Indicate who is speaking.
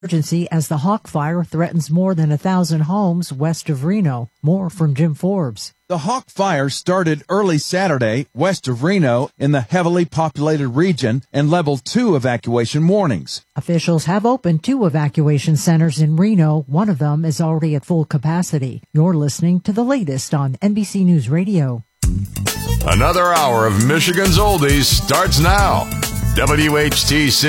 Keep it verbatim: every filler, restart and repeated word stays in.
Speaker 1: Emergency as the Hawk Fire threatens more than a thousand homes west of Reno. More from Jim Forbes.
Speaker 2: The Hawk Fire started early Saturday west of Reno in the heavily populated region and level two evacuation warnings.
Speaker 1: Officials have opened two evacuation centers in Reno. One of them is already at full capacity. You're listening to the latest on N B C News Radio.
Speaker 3: Another hour of Michigan's Oldies starts now. W H T C